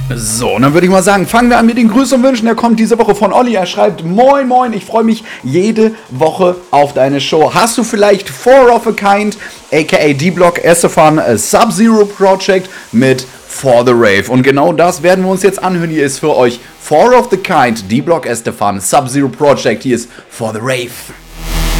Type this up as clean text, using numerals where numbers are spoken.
So, und dann würde ich mal sagen, fangen wir an mit den Grüßen und Wünschen. Der kommt diese Woche von Olli. Er schreibt: Moin, moin, ich freue mich jede Woche auf deine Show. Hast du vielleicht Four of a Kind, aka D-Block, Estefan, Sub-Zero Project mit For the Rave? Und genau das werden wir uns jetzt anhören. Hier ist für euch Four of the Kind, D-Block, Estefan, Sub-Zero Project. Hier ist For the Rave.